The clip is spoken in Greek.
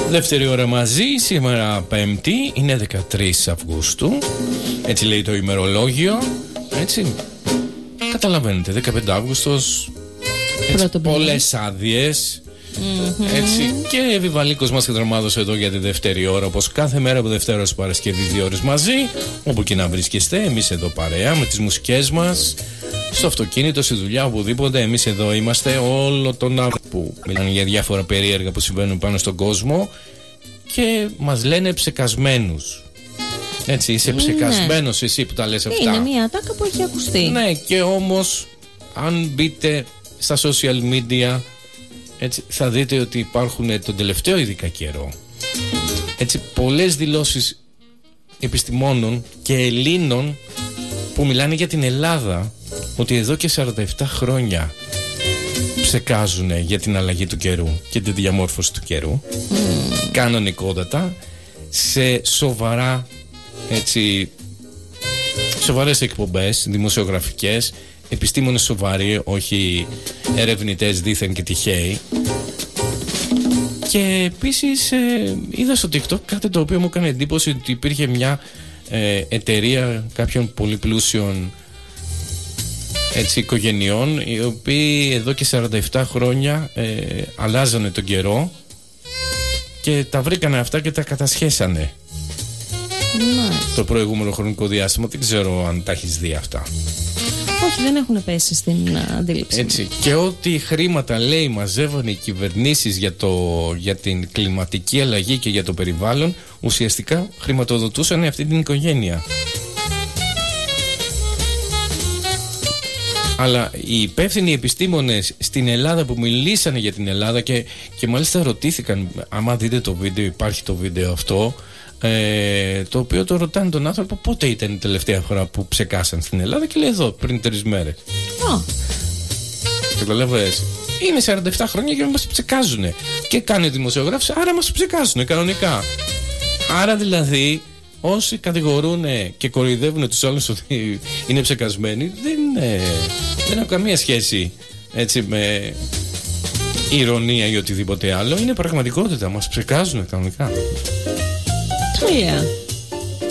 Δεύτερη ώρα μαζί, σήμερα Πέμπτη, είναι 13 Αυγούστου. Έτσι λέει το ημερολόγιο. Έτσι. Καταλαβαίνετε, 15 Αύγουστος. Πολλές άδειες. Έτσι. Και Βιβαλίκος μας χεδρομάδωσε εδώ για τη δεύτερη ώρα. Όπως κάθε μέρα από Δευτέρα ως Παρασκευή, 2 ώρες μαζί. Όπου και να βρίσκεστε, εμείς εδώ παρέα με τις μουσικές μας. Στο αυτοκίνητο, στη δουλειά, οπουδήποτε. Εμείς εδώ είμαστε όλο τον άνθρωπο που μιλάνε για διάφορα περίεργα που συμβαίνουν πάνω στον κόσμο. Και μας λένε ψεκασμένους. Έτσι, είσαι ψεκασμένος εσύ που τα λες αυτά. Είναι μια ατάκα που έχει ακουστεί. Ναι, και όμως αν μπείτε στα social media, έτσι, θα δείτε ότι υπάρχουν τον τελευταίο ειδικά καιρό, έτσι, πολλές δηλώσεις επιστημόνων και Ελλήνων που μιλάνε για την Ελλάδα, ότι εδώ και 47 χρόνια ψεκάζουν για την αλλαγή του καιρού και τη διαμόρφωση του καιρού κανονικότατα, σε σοβαρά, έτσι, σοβαρές εκπομπές δημοσιογραφικές, επιστήμονες σοβαροί, όχι ερευνητές δήθεν και τυχαίοι. Και επίσης είδα στο TikTok κάτι το οποίο μου έκανε εντύπωση, ότι υπήρχε μια εταιρεία κάποιων πολύ πλούσιων, έτσι, οικογενειών, οι οποίοι εδώ και 47 χρόνια αλλάζανε τον καιρό και τα βρήκανε αυτά και τα κατασχέσανε. Το προηγούμενο χρονικό διάστημα. Δεν ξέρω αν τα έχεις δει αυτά. Όχι, δεν έχουν πέσει στην αντίληψη. Έτσι. Και ό,τι χρήματα, λέει, μαζεύανε οι κυβερνήσεις για την κλιματική αλλαγή και για το περιβάλλον, ουσιαστικά χρηματοδοτούσαν αυτή την οικογένεια. Αλλά οι υπεύθυνοι επιστήμονες στην Ελλάδα που μιλήσανε για την Ελλάδα και μάλιστα ρωτήθηκαν, άμα δείτε το βίντεο, υπάρχει το βίντεο αυτό, το οποίο το ρωτάνε τον άνθρωπο πότε ήταν η τελευταία φορά που ψεκάσαν στην Ελλάδα, και λέει εδώ, πριν 3 μέρες. Καταλαβαίνεις. Είναι 47 χρόνια και μας ψεκάζουνε. Και κάνει δημοσιογράφηση, άρα μας ψεκάζουνε κανονικά. Άρα δηλαδή όσοι κατηγορούν και κοροϊδεύουν τους άλλους ότι είναι ψεκασμένοι, δεν έχουν καμία σχέση, έτσι, με ηρωνία ή οτιδήποτε άλλο. Είναι πραγματικότητα, μας ψεκάζουν κανονικά. Τέλεια.